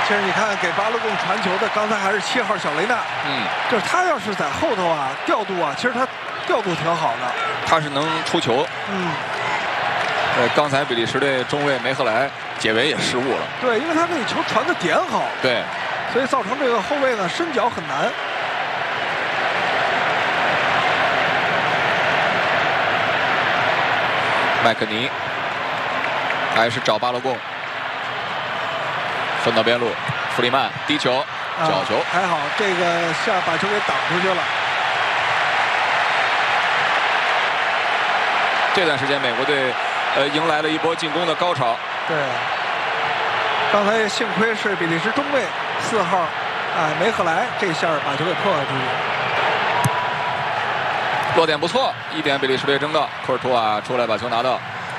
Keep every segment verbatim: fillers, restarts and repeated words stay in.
其实你看，给巴勒贡传球的，刚才还是七号小雷纳。 嗯， 就是他要是在后头啊，调度啊，其实他调度挺好的。 他是能出球。 嗯。 呃，刚才比利时队中卫梅赫莱解围也失误了。 对，因为他那个球传的点好。 对。 所以造成这个后卫呢伸脚很难。 麦克尼还是找巴勒贡，分到边路，弗里曼低球，角球、 啊、还好，这个下把球给挡出去了。 这段时间美国队呃迎来了一波进攻的高潮。 对，刚才幸亏是比利时中卫四号啊梅赫莱这下把球给破了出去。 落点不错，一点比利时队争到，科尔图瓦出来把球拿到。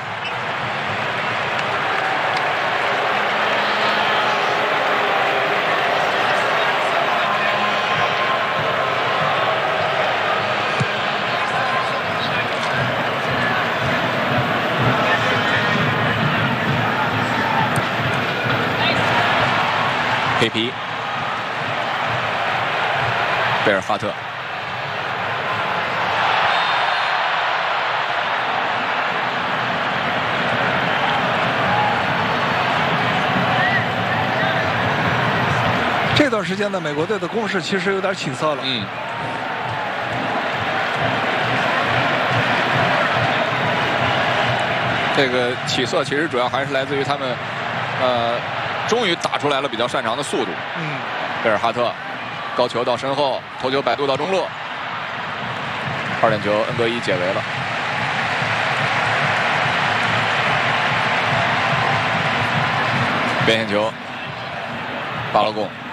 黑皮，贝尔哈特。 这段时间呢，美国队的攻势其实有点起色了。 嗯。这个起色其实主要还是来自于他们，呃，终于打出来了比较擅长的速度。 嗯。 贝尔哈特，高球到身后，头球摆渡到中路，二点球，恩格伊解围了。边线球，巴勒贡。